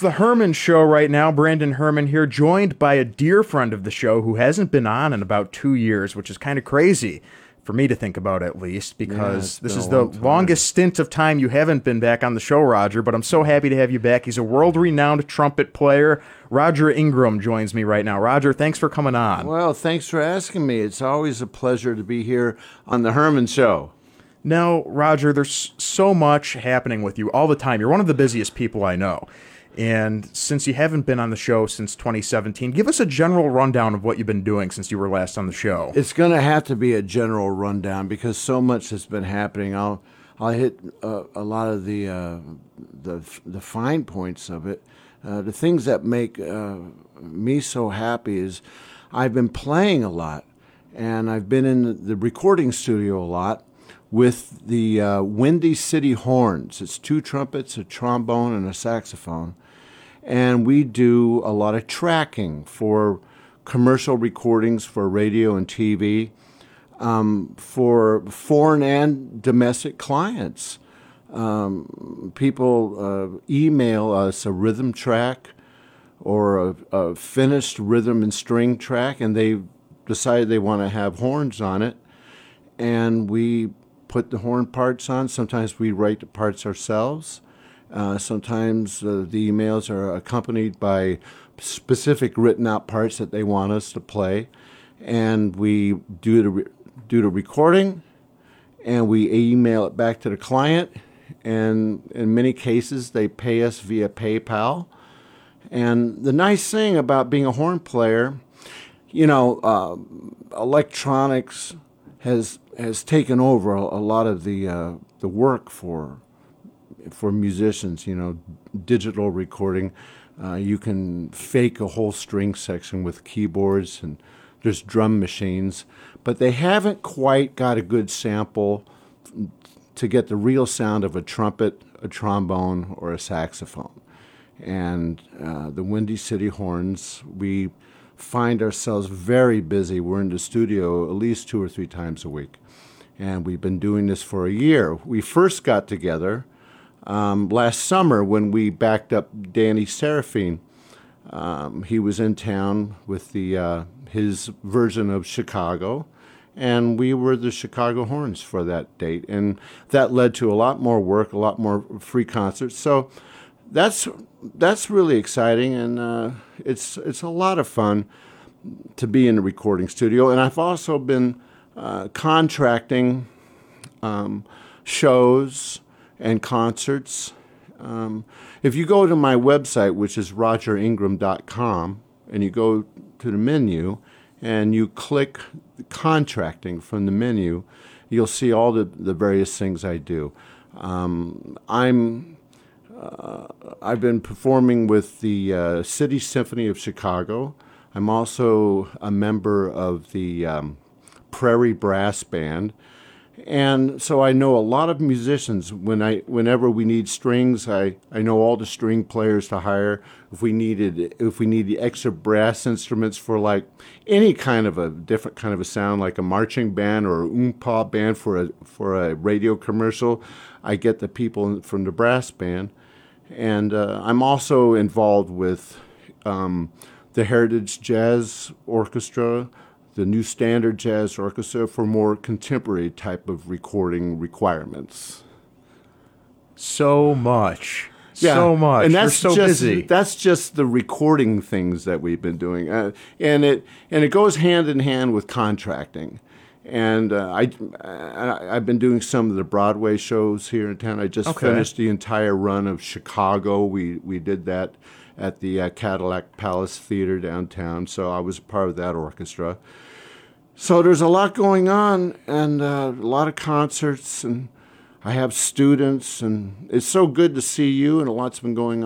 The Herman Show right now. Brandon Herman here, joined by a dear friend of the show who hasn't been on in about 2 years, which is kind of crazy for me to think about, at least, because this is the longest stint of time you haven't been back on the show, Roger, but I'm so happy to have you back. He's a world-renowned trumpet player. Roger Ingram joins me right now. Roger, thanks for coming on. Well, thanks for asking me. It's always a pleasure to be here on The Herman Show. Now, Roger, there's so much happening with you all the time. You're one of the busiest people I know. And since you haven't been on the show since 2017, give us a general rundown of what you've been doing since you were last on the show. It's going to have to be a general rundown because so much has been happening. I'll hit a lot of the fine points of it. The things that make me so happy is I've been playing a lot, and I've been in the recording studio a lot with the Windy City Horns. It's 2 trumpets, a trombone, and a saxophone. And we do a lot of tracking for commercial recordings for radio and TV, for foreign and domestic clients. People email us a rhythm track or a finished rhythm and string track, and they decide they want to have horns on it. And we put the horn parts on. Sometimes we write the parts ourselves. Sometimes the emails are accompanied by specific written out parts that they want us to play. And we do the recording, and we email it back to the client. And in many cases, they pay us via PayPal. And the nice thing about being a horn player, electronics has taken over a lot of the work for musicians. Digital recording. You can fake a whole string section with keyboards, and there's drum machines, but they haven't quite got a good sample to get the real sound of a trumpet, a trombone, or a saxophone. And the Windy City Horns, we find ourselves very busy. We're in the studio at least 2 or 3 times a week. And we've been doing this for a year. We first got together last summer when we backed up Danny Serafine. He was in town with his version of Chicago, and we were the Chicago Horns for that date. And that led to a lot more work, a lot more free concerts. So that's really exciting, and it's a lot of fun to be in the recording studio. And I've also been contracting shows and concerts. If you go to my website, which is rogeringram.com, and you go to the menu and you click contracting from the menu, you'll see all the various things I do. I've been performing with the City Symphony of Chicago. I'm also a member of the Prairie Brass Band. And so I know a lot of musicians. Whenever we need strings, I know all the string players to hire. If we need the extra brass instruments for like any kind of a different kind of a sound, like a marching band or a oompa band for a radio commercial, I get the people from the brass band. And I'm also involved with the Heritage Jazz Orchestra, the New Standard Jazz Orchestra, for more contemporary type of recording requirements. So much. Yeah. So much. And that's You're so busy. That's just the recording things that we've been doing. And it goes hand in hand with contracting. And I've been doing some of the Broadway shows here in town. I just finished the entire run of Chicago. We did that at the Cadillac Palace Theater downtown, so I was part of that orchestra. So there's a lot going on, and a lot of concerts, and I have students, and it's so good to see you, and a lot's been going on.